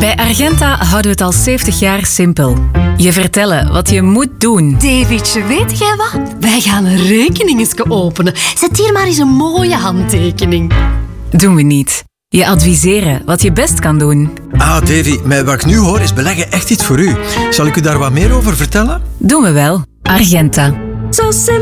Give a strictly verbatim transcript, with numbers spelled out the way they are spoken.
Bij Argenta houden we het al zeventig jaar simpel. Je vertellen wat je moet doen. Davidje, weet jij wat? Wij gaan een rekeningske openen. Zet hier maar eens een mooie handtekening. Doen we niet. Je adviseren wat je best kan doen. Ah, Davy, met wat ik nu hoor is beleggen echt iets voor u. Zal ik u daar wat meer over vertellen? Doen we wel. Argenta. Zo simpel.